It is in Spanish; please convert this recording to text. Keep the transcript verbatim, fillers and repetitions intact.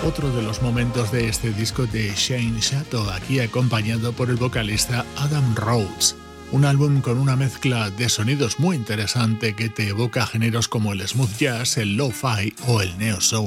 Otro de los momentos de este disco de Shane Shato, aquí acompañado por el vocalista Adam Rhodes. Un álbum con una mezcla de sonidos muy interesante que te evoca géneros como el smooth jazz, el lo-fi o el neo soul.